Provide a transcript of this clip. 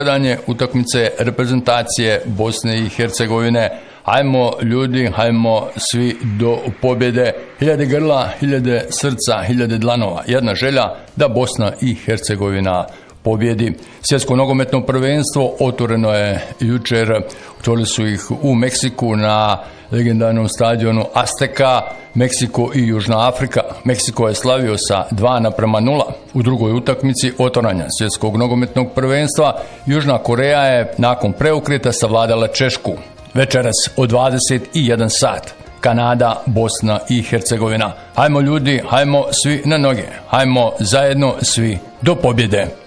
gledanje utakmice reprezentacije Bosne i Hercegovine. Hajmo ljudi, hajmo svi do pobjede. 1000 grla, 1000 srca, 1000 dlanova. Jedna želja da Bosna i Hercegovina pobjedi. Svjetsko nogometno prvenstvo otvoreno je jučer. Otvorili su ih u Meksiku na legendarnom stadionu Azteka. Meksiko i Južna Afrika. Meksiko je slavio sa 2:0 u drugoj utakmici otvaranja svjetskog nogometnog prvenstva. Južna Koreja je nakon preokreta savladala Češku. Večeras od 21 sat. Kanada, Bosna i Hercegovina. Hajmo ljudi, hajmo svi na noge. Hajmo zajedno svi do pobjede.